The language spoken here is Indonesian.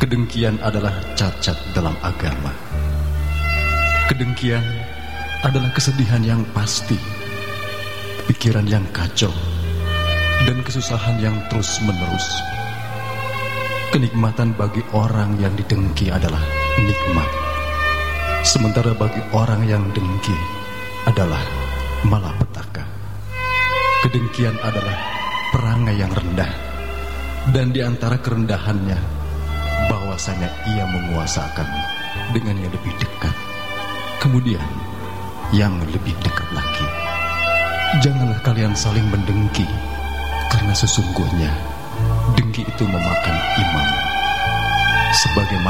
Kedengkian adalah cacat dalam agama. Kedengkian adalah kesedihan yang pasti, pikiran yang kacau, dan kesusahan yang terus-menerus. Kenikmatan bagi orang yang didengki adalah nikmat, sementara bagi orang yang dengki adalah malapetaka. Kedengkian adalah perangai yang rendah, dan di antara kerendahannya, bahwasanya ia menguasakan dengan yang lebih dekat, kemudian yang lebih dekat lagi. Janganlah kalian saling mendengki, karena sesungguhnya dengki itu memakan iman. Sebagaimana